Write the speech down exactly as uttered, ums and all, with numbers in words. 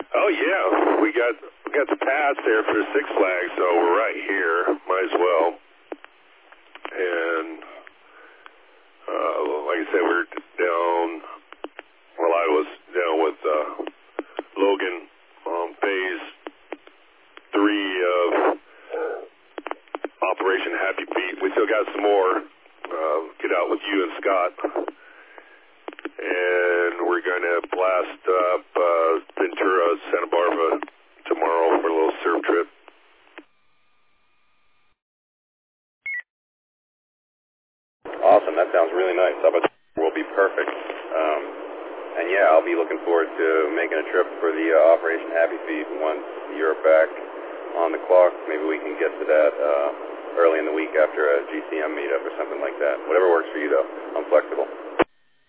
Oh yeah, we got we got the pass there for Six Flags, so we're right here. Might as well. And uh, like I said, we're down. Well, I was down with uh, Logan on phase three of Operation Happy Feet. We still got some more. Uh, get out with you and Scott. And we're going to blast up uh, Ventura, Santa Barbara tomorrow for a little surf trip. Awesome. That sounds really nice. Up at will be perfect. Um, and yeah, I'll be looking forward to making a trip for the uh, Operation Happy Feet once you're back on the clock. Maybe we can get to that uh, early in the week after a G C M meetup or something like that. Whatever works for you, though. I'm flexible.